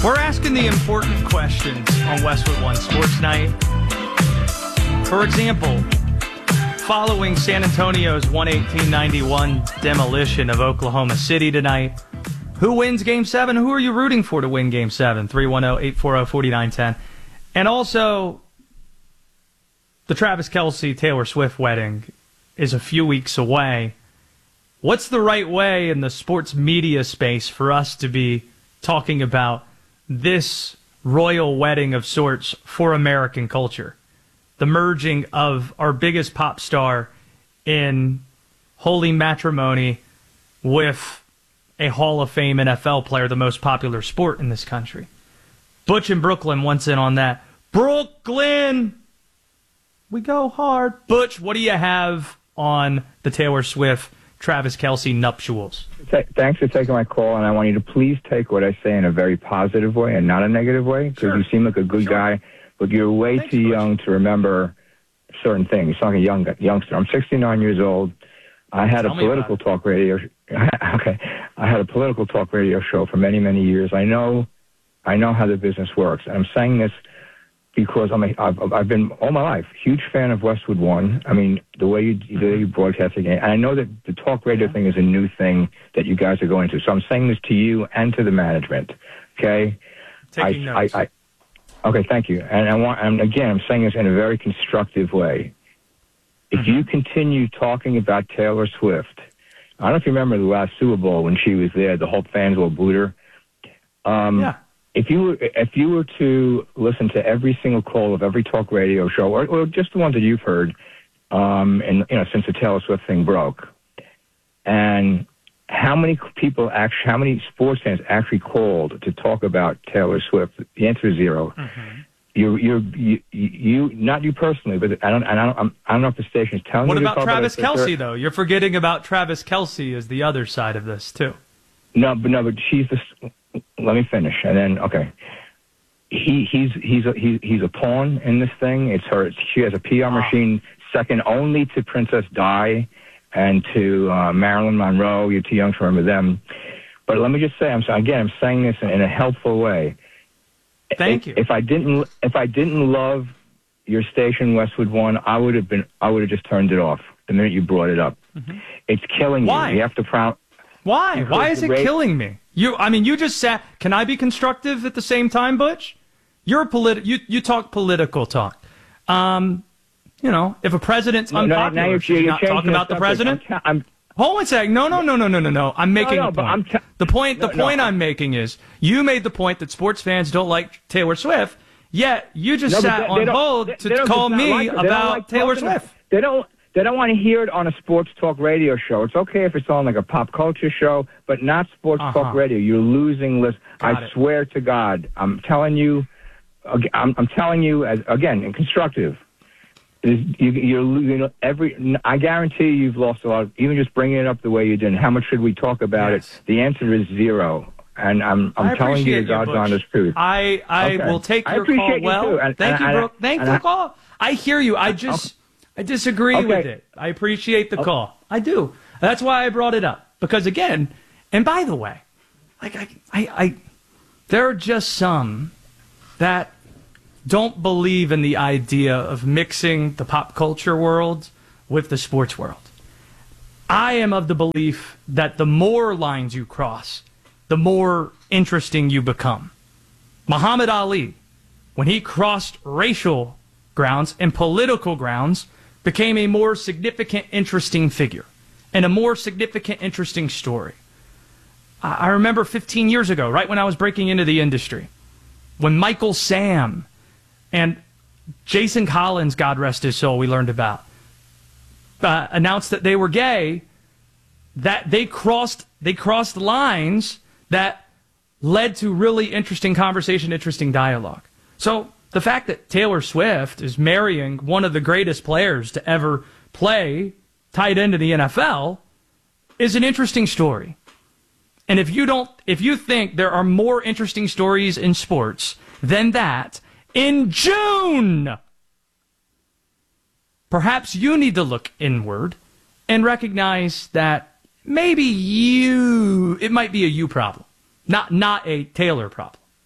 We're asking the important questions on Westwood One Sports Night. For example, following San Antonio's 118-91 demolition of Oklahoma City tonight, who wins Game 7? Who are you rooting for to win Game 7? 310-840-4910. And also, the Travis Kelce Taylor Swift wedding is a few weeks away. What's the right way in the sports media space for us to be talking about this royal wedding of sorts for American culture? The merging of our biggest pop star in holy matrimony with a Hall of Fame NFL player, the most popular sport in this country. Butch in Brooklyn wants in on that. Brooklyn! We go hard. Butch, what do you have on the Taylor Swift Travis Kelce nuptials? Thanks for taking my call, and I want you to please take what I say in a very positive way and not a negative way, because you seem like a good guy, but you're way too young to remember certain things. You sound like a youngster. I'm 69 years old. I had a political talk radio. Okay, I had a political talk radio show for many, many years. I know how the business works, and I'm saying this because I've been all my life huge fan of Westwood One. I mean, the way you broadcast the game, and I know that the talk radio thing is a new thing that you guys are going to. So I'm saying this to you and to the management. Okay, taking notes. Okay, thank you. And again, I'm saying this in a very constructive way. If you continue talking about Taylor Swift, I don't know if you remember the last Super Bowl when she was there, the whole fans will boot her. Yeah. If you were to listen to every single call of every talk radio show, or just the ones that you've heard, and since the Taylor Swift thing broke, and how many sports fans actually called to talk about Taylor Swift? The answer is zero. You, not you personally, but I don't know if the station is telling you. What about Travis Kelce though? You're forgetting about Travis Kelce as the other side of this too. No, but she's the. Let me finish, and then okay. He's a pawn in this thing. It's her. She has a PR machine second only to Princess Di and to Marilyn Monroe. You're too young to remember them. But let me just say, I'm saying this in a helpful way. Thank you. If I didn't love your station, Westwood One, I would have just turned it off the minute you brought it up. It's killing you. You have to Why? Why is it killing me? You just sat. Can I be constructive at the same time, Butch? You're you talk political talk. If a president's unpopular, should you not talk about the president? Hold on a second. No. I'm making a point. The point I'm making is you made the point that sports fans don't like Taylor Swift, yet you just sat on hold to call me about Taylor Swift. They don't want to hear it on a sports talk radio show. It's okay if it's on like a pop culture show, but not sports talk radio. You're losing listeners. I swear to God, I'm telling you, again, in constructive. I guarantee you've lost a lot. Even just bringing it up the way you did. How much should we talk about it? The answer is zero. And I'm telling you the God's honest truth. I will take your call well. Thank you, Brooke. Thank you for the call. I hear you. I disagree with it. I appreciate the call. I do. That's why I brought it up. Because again, and by the way, there are just some that don't believe in the idea of mixing the pop culture world with the sports world. I am of the belief that the more lines you cross, the more interesting you become. Muhammad Ali, when he crossed racial grounds and political grounds, became a more significant, interesting figure and a more significant, interesting story. I remember 15 years ago, right when I was breaking into the industry, when Michael Sam and Jason Collins, God rest his soul, we learned about, announced that they were gay, that they crossed lines that led to really interesting conversation, interesting dialogue. So the fact that Taylor Swift is marrying one of the greatest players to ever play tight end in the NFL is an interesting story. And if you think there are more interesting stories in sports than that, in June, perhaps you need to look inward and recognize that maybe it might be a you problem, not a Taylor problem.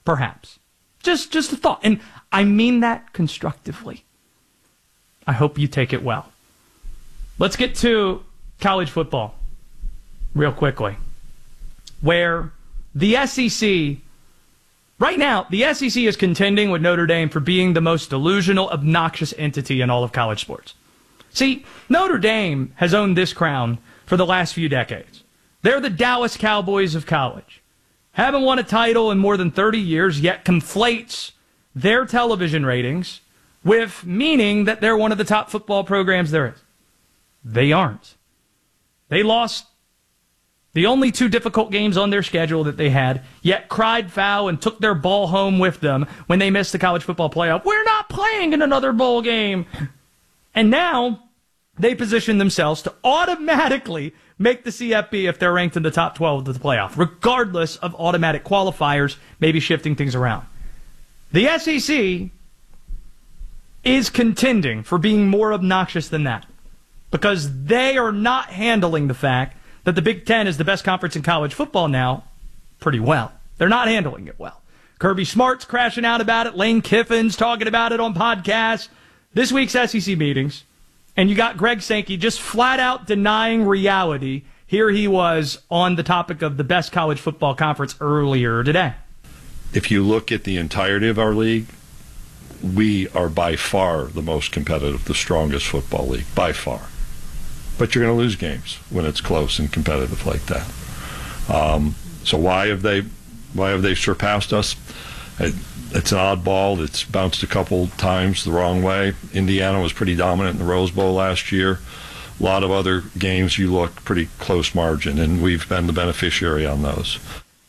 Perhaps. Just a thought. And I mean that constructively. I hope you take it well. Let's get to college football real quickly, where the SEC, right now, the SEC is contending with Notre Dame for being the most delusional, obnoxious entity in all of college sports. See, Notre Dame has owned this crown for the last few decades. They're the Dallas Cowboys of college. Haven't won a title in more than 30 years, yet conflates their television ratings with meaning that they're one of the top football programs there is. They aren't. They lost the only 2 difficult games on their schedule that they had, yet cried foul and took their ball home with them when they missed the college football playoff. We're not playing in another bowl game. And now they position themselves to automatically make the CFP if they're ranked in the top 12 of the playoff, regardless of automatic qualifiers, maybe shifting things around. The SEC is contending for being more obnoxious than that because they are not handling the fact that the Big Ten is the best conference in college football now pretty well. They're not handling it well. Kirby Smart's crashing out about it. Lane Kiffin's talking about it on podcasts. This week's SEC meetings. And you got Greg Sankey just flat out denying reality. Here he was on the topic of the best college football conference earlier today. If you look at the entirety of our league, we are by far the most competitive, the strongest football league, by far. But you're going to lose games when it's close and competitive like that. So why have they surpassed us? It's an oddball. It's bounced a couple times the wrong way. Indiana was pretty dominant in the Rose Bowl last year. A lot of other games you look pretty close margin, and we've been the beneficiary on those.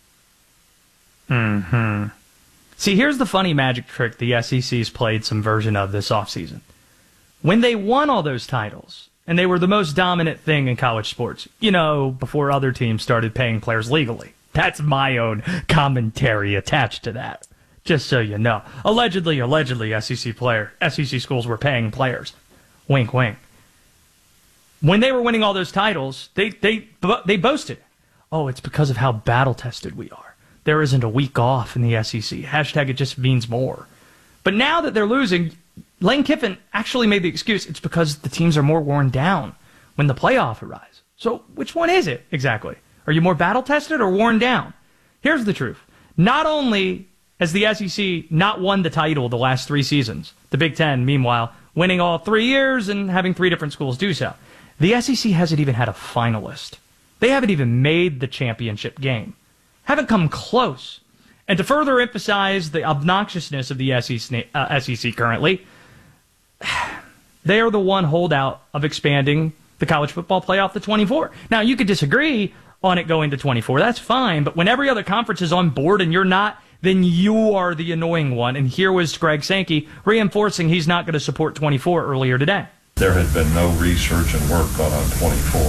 See, here's the funny magic trick the SEC's played some version of this offseason. When they won all those titles, and they were the most dominant thing in college sports, before other teams started paying players legally. That's my own commentary attached to that. Just so you know. Allegedly, SEC schools were paying players. Wink, wink. When they were winning all those titles, they boasted, oh, it's because of how battle-tested we are. There isn't a week off in the SEC. Hashtag it just means more. But now that they're losing, Lane Kiffin actually made the excuse it's because the teams are more worn down when the playoff arrives. So which one is it exactly? Are you more battle-tested or worn down? Here's the truth. Not only has the SEC not won the title the last 3 seasons, the Big Ten, meanwhile, winning all 3 years and having 3 different schools do so, the SEC hasn't even had a finalist. They haven't even made the championship game. Haven't come close. And to further emphasize the obnoxiousness of the SEC currently, they are the one holdout of expanding the college football playoff to 24. Now, you could disagree on it going to 24. That's fine. But when every other conference is on board and you're not, then you are the annoying one. And here was Greg Sankey reinforcing he's not going to support 24 earlier today. There had been no research and work done on 24.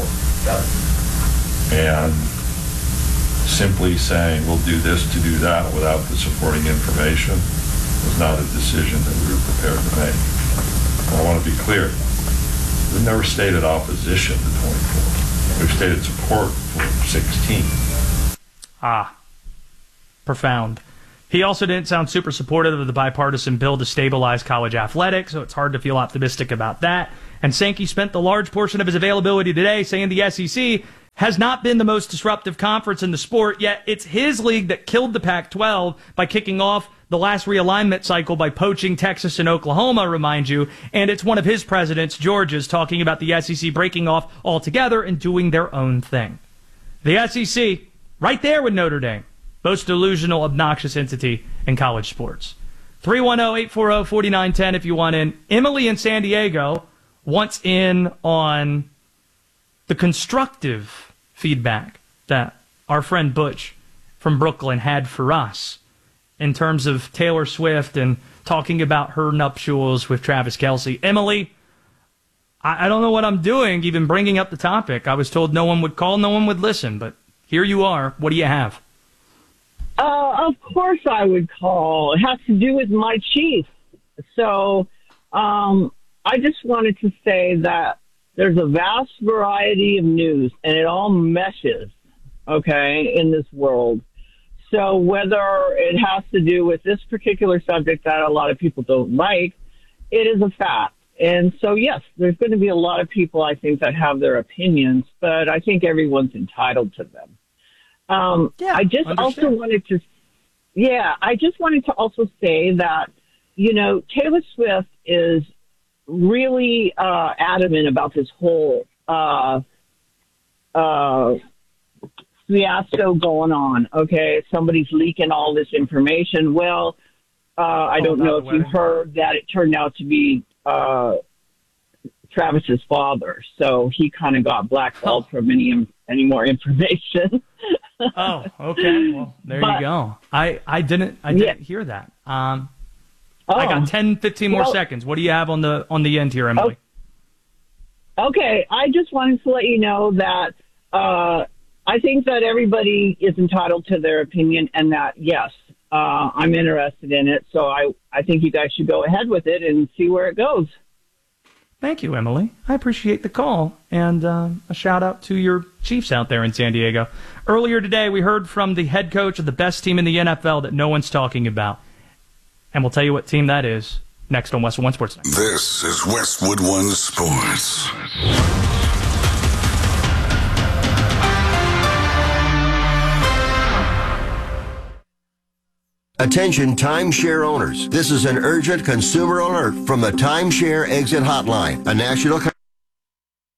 And simply saying we'll do this to do that without the supporting information was not a decision that we were prepared to make. And I want to be clear. We've never stated opposition to 24. We've stated support for 16. Profound. He also didn't sound super supportive of the bipartisan bill to stabilize college athletics, so it's hard to feel optimistic about that. And Sankey spent the large portion of his availability today saying the SEC has not been the most disruptive conference in the sport, yet it's his league that killed the Pac-12 by kicking off the last realignment cycle by poaching Texas and Oklahoma, remind you, and it's one of his presidents, Georgia's, talking about the SEC breaking off altogether and doing their own thing. The SEC, right there with Notre Dame, most delusional, obnoxious entity in college sports. 310-840-4910 if you want in. Emily in San Diego wants in on the constructive feedback that our friend Butch from Brooklyn had for us in terms of Taylor Swift and talking about her nuptials with Travis Kelce. Emily, I don't know what I'm doing even bringing up the topic. I was told no one would call, no one would listen, but here you are. What do you have? Of course I would call. It has to do with my chief. So I just wanted to say that there's a vast variety of news, and it all meshes, okay, in this world. So whether it has to do with this particular subject that a lot of people don't like, it is a fact. And so, yes, there's going to be a lot of people, I think, that have their opinions, but I think everyone's entitled to them. I just wanted to also say that, Taylor Swift is really adamant about this whole fiasco going on. Okay, somebody's leaking all this information. Well, I don't know if you heard that it turned out to be Travis's father, so he kind of got blackballed from any more information. Oh, okay. Well, there you go. I didn't hear that. I got 10, 15 more seconds. What do you have on the end here, Emily? Okay, I just wanted to let you know that I think that everybody is entitled to their opinion, and that yes, I'm interested in it. So I think you guys should go ahead with it and see where it goes. Thank you, Emily. I appreciate the call, and a shout out to your Chiefs out there in San Diego. Earlier today, we heard from the head coach of the best team in the NFL that no one's talking about, and we'll tell you what team that is next on Westwood One Sports Night. This is Westwood One Sports. Attention timeshare owners. This is an urgent consumer alert from the Timeshare Exit Hotline, a national